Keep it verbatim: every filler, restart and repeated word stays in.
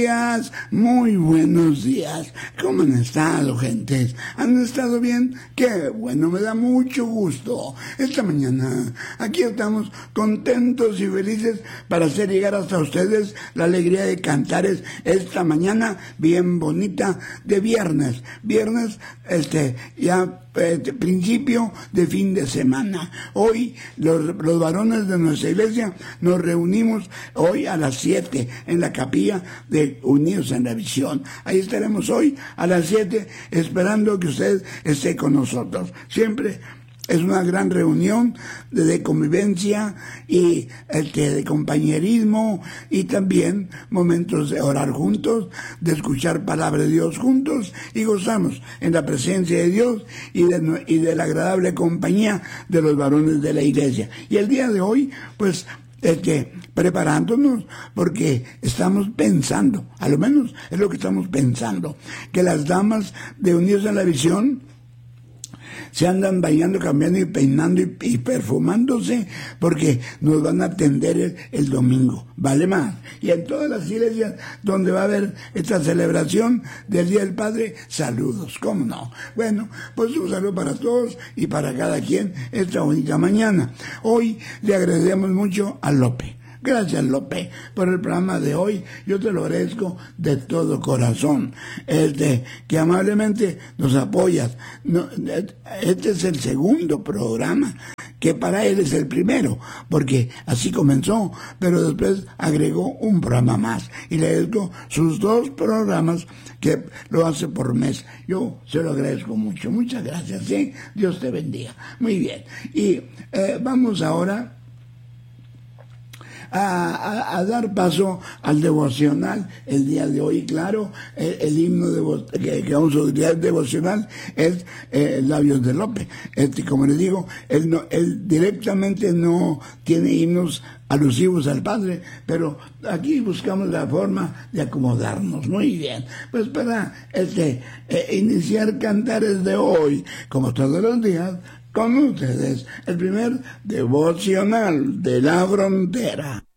días, muy buenos días. ¿Cómo han estado, gentes? ¿Han estado bien? Qué bueno, me da mucho gusto. Esta mañana aquí estamos contentos y felices para hacer llegar hasta ustedes la alegría de Cantares esta mañana bien bonita de viernes. Viernes, este, ya eh, principio de fin de semana. Hoy los, los varones de nuestra iglesia nos reunimos hoy a las siete en la capilla de Unidos en la Visión. Ahí estaremos hoy a las siete esperando que usted esté con nosotros. Siempre es una gran reunión de, de convivencia y este, de compañerismo y también momentos de orar juntos, de escuchar palabra de Dios juntos y gozamos en la presencia de Dios y de, y de la agradable compañía de los varones de la iglesia. Y el día de hoy, pues, este, preparándonos porque estamos pensando, a lo menos es lo que estamos pensando, que las damas de Unidos en la Visión se andan bañando, cambiando y peinando y, y perfumándose porque nos van a atender el, el domingo, vale más. Y en todas las iglesias donde va a haber esta celebración del Día del Padre, saludos, ¿cómo no? Bueno, pues un saludo para todos y para cada quien esta bonita mañana. Hoy le agradecemos mucho a López. Gracias, López, por el programa de hoy. Yo te lo agradezco de todo corazón. Este, que amablemente nos apoyas. No, este es el segundo programa, que para él es el primero, porque así comenzó, pero después agregó un programa más. Y le agradezco sus dos programas que lo hace por mes. Yo se lo agradezco mucho. Muchas gracias, ¿sí? Dios te bendiga. Muy bien. Y eh, vamos ahora A, a, a dar paso al devocional el día de hoy. Claro, el, el himno devo, que, que vamos a utilizar devocional es eh, Labios de López. Este, como les digo, él, no, él directamente no tiene himnos alusivos al Padre, pero aquí buscamos la forma de acomodarnos. Muy bien, pues para este eh, iniciar Cantares de hoy, como todos los días, con ustedes, el primer devocional de la frontera.